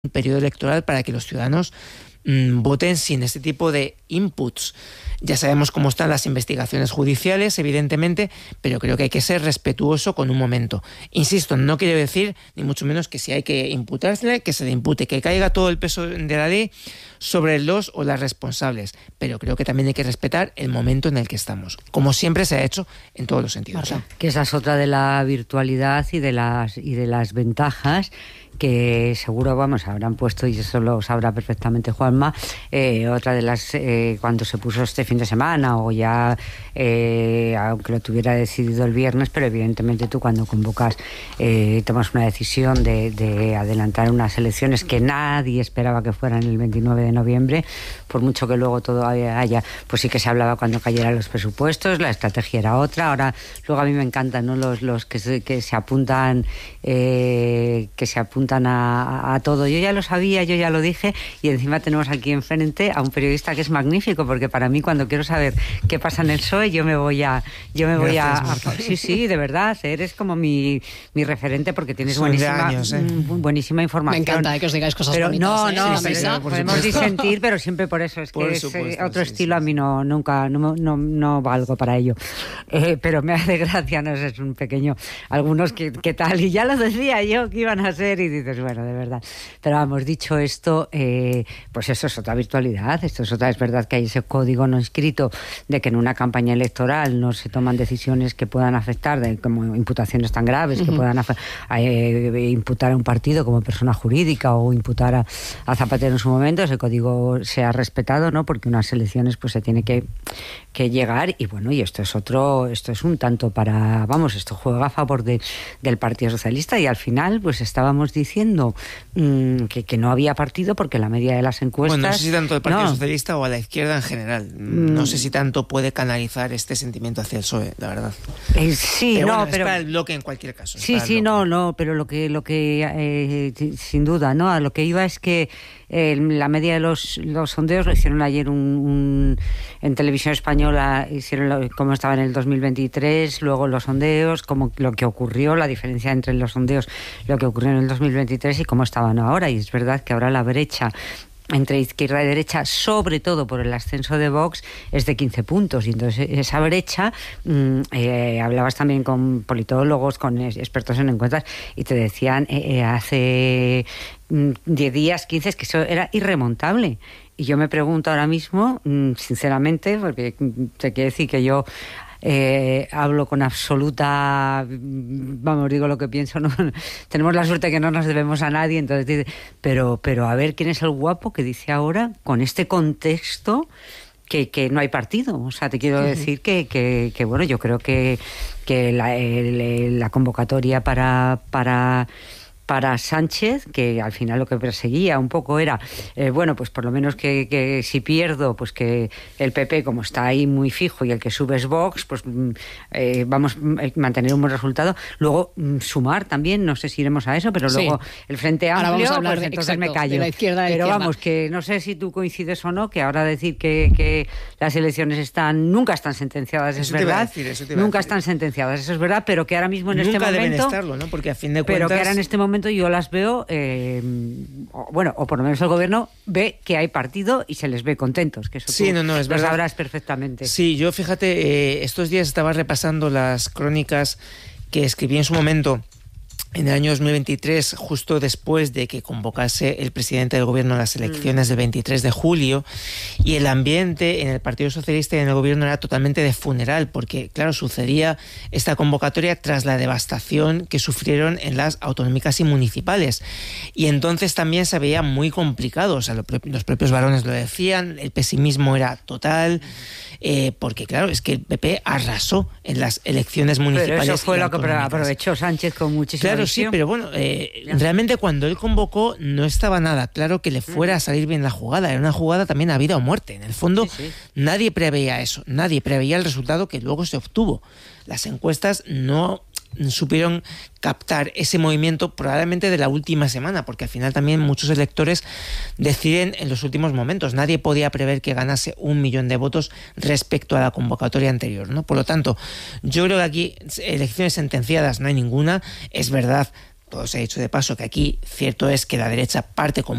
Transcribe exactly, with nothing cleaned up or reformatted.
periodo electoral para que los ciudadanos mmm, voten sin este tipo de inputs. Ya sabemos cómo están las investigaciones judiciales, evidentemente, pero creo que hay que ser respetuoso con un momento. Insisto, no quiero decir, ni mucho menos, que si hay que imputársele, que se le impute, que caiga todo el peso de la ley sobre los o las responsables. Pero creo que también hay que respetar el momento en el que estamos, como siempre se ha hecho en todos los sentidos. Marta. Que esa es otra de la virtualidad y de las, y de las ventajas que seguro, vamos, habrán puesto, y eso lo sabrá perfectamente Juanma, eh, otra de las, eh, cuando se puso este fin de semana, o ya, eh, aunque lo tuviera decidido el viernes, pero evidentemente tú cuando convocas, eh, tomas una decisión de, de adelantar unas elecciones que nadie esperaba que fueran el veintinueve de noviembre, por mucho que luego todo haya, pues sí que se hablaba cuando cayeran los presupuestos, la estrategia era otra. Ahora, luego a mí me encantan, ¿no?, los, los que, se, que se apuntan, eh, que se apuntan A, a todo. Yo ya lo sabía, yo ya lo dije, y encima tenemos aquí enfrente a un periodista que es magnífico, porque para mí, cuando quiero saber qué pasa en el P S O E, yo me voy a yo me voy a, a sí, sí, de verdad, eres como mi, mi referente, porque tienes Son buenísima años, ¿eh? buenísima información. Me encanta, ¿eh?, que os digáis cosas pero bonitas. No, ¿eh? no, sí, pero sí, no, podemos disentir, pero siempre por eso, es que por es supuesto, otro sí, estilo, sí, a mí no, nunca, no, no, no valgo para ello. Eh, pero me hace gracia, no sé, es un pequeño, algunos que, que tal, y ya lo decía yo que iban a ser, y dices, bueno, de verdad. Pero vamos, dicho esto, eh, pues eso es otra virtualidad, esto es otra, es verdad que hay ese código no escrito de que en una campaña electoral no se toman decisiones que puedan afectar, de, como imputaciones tan graves, uh-huh. que puedan af- eh, imputar a un partido como persona jurídica, o imputar a, a Zapatero en su momento. Ese código se ha respetado, ¿no?, porque unas elecciones pues se tiene que, que llegar, y bueno, y esto es otro, esto es un tanto para, vamos, esto juega a favor de, del Partido Socialista, y al final pues estábamos diciendo Que, que no había partido, porque la media de las encuestas... Bueno, no sé si tanto del Partido no. Socialista o a la izquierda en general. No mm. sé si tanto puede canalizar este sentimiento hacia el P S O E, la verdad. Eh, sí, pero no, bueno, pero... está el bloque en cualquier caso. Sí, sí, no, no, pero lo que, lo que eh, sin duda, ¿no? A lo que iba es que eh, la media de los, los sondeos lo hicieron ayer un, un, en Televisión Española, hicieron lo, cómo estaba en el dos mil veintitrés, luego los sondeos, como lo que ocurrió, la diferencia entre los sondeos, lo que ocurrió en el dos mil veintitrés y cómo estaban ahora. Y es verdad que ahora la brecha entre izquierda y derecha, sobre todo por el ascenso de Vox, es de quince puntos. Y entonces esa brecha, mmm, eh, hablabas también con politólogos, con expertos en encuestas, y te decían eh, eh, hace diez días, quince, que eso era irremontable. Y yo me pregunto ahora mismo, mmm, sinceramente, porque te quiero decir que yo Eh, hablo con absoluta, vamos, digo lo que pienso, no, tenemos la suerte que no nos debemos a nadie, entonces dice, pero, pero a ver quién es el guapo que dice ahora, con este contexto, que, que no hay partido. O sea, te quiero uh-huh. decir que, que, que, bueno, yo creo que, que la, el, la convocatoria para... para para Sánchez, que al final lo que perseguía un poco era, eh, bueno, pues por lo menos que, que si pierdo, pues que el P P, como está ahí muy fijo, y el que sube es Vox, pues eh, vamos a mantener un buen resultado. Luego sumar también, no sé si iremos a eso, pero sí. Luego el Frente Amplio, ahora vamos a hablar pues de, entonces exacto, me callo. De la izquierda, de la pero izquierda. Vamos, que no sé si tú coincides o no, que ahora decir que, que las elecciones están, nunca están sentenciadas, eso es verdad. Decir, eso nunca decir. están sentenciadas, eso es verdad, pero que ahora mismo en nunca este momento... Nunca deben estarlo, ¿no? Porque a fin de cuentas... Pero que ahora en este momento yo las veo, eh, o, bueno, o por lo menos el gobierno ve que hay partido y se les ve contentos, que eso sí, tú no, no, es lo verdad. sabrás perfectamente. Sí, yo fíjate, eh, estos días estaba repasando las crónicas que escribí en su momento en el año dos mil veintitrés, justo después de que convocase el presidente del gobierno a las elecciones mm. del veintitrés de julio, y el ambiente en el Partido Socialista y en el gobierno era totalmente de funeral, porque claro, sucedía esta convocatoria tras la devastación que sufrieron en las autonómicas y municipales, y entonces también se veía muy complicado. O sea, lo, los propios varones lo decían, el pesimismo era total, eh, porque claro, es que el P P arrasó en las elecciones municipales. Pero eso fue lo que aprovechó Sánchez con muchísima Claro, sí, pero bueno, eh, realmente cuando él convocó no estaba nada claro que le fuera a salir bien la jugada. Era una jugada también a vida o muerte. En el fondo, sí, sí. nadie preveía eso. Nadie preveía el resultado que luego se obtuvo. Las encuestas no supieron captar ese movimiento probablemente de la última semana, porque al final también muchos electores deciden en los últimos momentos. Nadie podía prever que ganase un millón de votos respecto a la convocatoria anterior, ¿no? Por lo tanto, yo creo que aquí elecciones sentenciadas no hay ninguna. Es verdad, todo se ha dicho de paso, que aquí cierto es que la derecha parte con